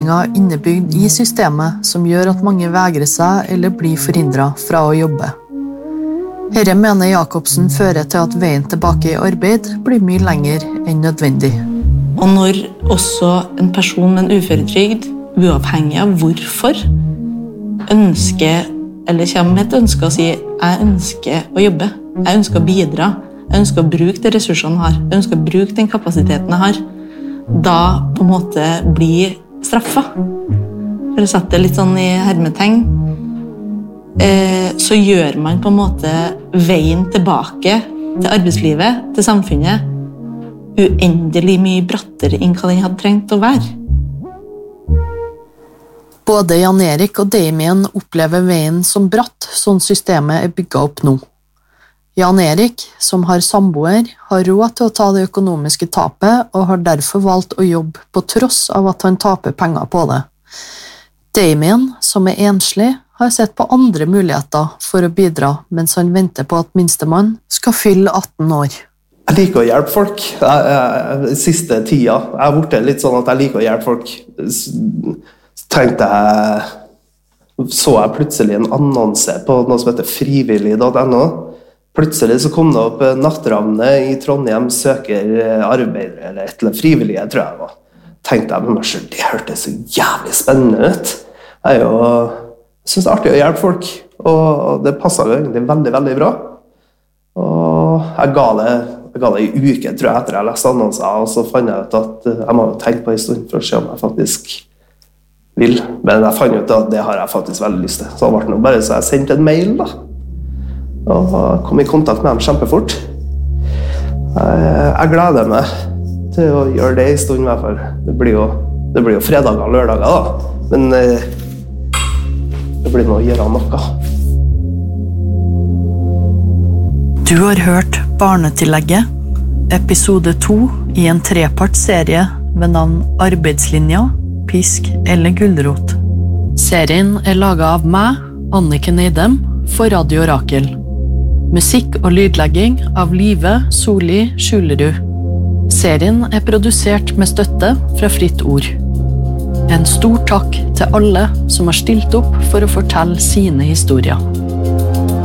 Innebygd i systemet som gjør at mange vegrer seg eller blir forhindret fra å jobbe. Dette mener Jacobsen fører til at veien tilbake i arbeid blir mye lenger enn nødvendig. Og når også en person med en uføretrygd, uavhengig av hvorfor, ønsker, eller kommer med et ønske å si jeg ønsker å jobbe, jeg ønsker å bidra, jeg ønsker å bruke de ressursene jeg har, jeg ønsker å bruke den kapasiteten jeg har, da på en måte blir straffa. For å sette det litt sånn i hermetegn, så gjør man på en måte veien tilbake til arbeidslivet, til samfunnet, uendelig mye brattere enn hva den hadde trengt å være. Både Jan Erik og Damien opplever veien som bratt, sånn systemet er bygget opp nå. Jan Erik, som har samboer, har råd til å ta det økonomiske tapet og har derfor valgt å jobbe på tross av at han taper penger på det. Damien, som er enslig, har sett på andre muligheter for å bidra mens han venter på at minstemann skal fylle 18 år. Jeg liker å hjelpe folk. Siste tida jeg har blitt litt sånn at jeg liker å hjelpe folk. Så jeg plutselig en annonse på noe som heter frivillig.no. Plutselig så kom det opp Nattravnet i Trondheim søker arbeidere eller et eller annet frivillige, tror jeg det var. Tenkte jeg med meg selv, det hørtes så jævlig spennende ut. Jeg synes det er artig å hjelpe folk, og det passet jo egentlig veldig, veldig bra. Og jeg ga det i uke, tror jeg, etter jeg leste annonser, og så fant jeg ut at jeg må tenke på en stund for å se om jeg faktisk vil. Men jeg fant ut at det har jeg faktisk veldig lyst til. Så det ble det bare så jeg sendte en mail, da. Og kom i kontakt med dem kjempefort. Jeg gleder meg til å gjøre det en stund i hvert fall. Det blir jo fredager og lørdager, da. Men det blir nå å gjøre noe. Du har hørt Barnetillegget, episode 2 i en trepartsserie ved navn Arbeidslinja, Pisk eller Gulrot. Serien er laget av meg, Anniken Eidem, for Radio Rakel. Musikk og lydlegging av Live Soli Skjulerud. Serien er produsert med støtte fra Fritt Ord. En stor takk til alle som har stilt opp for å fortelle sine historier.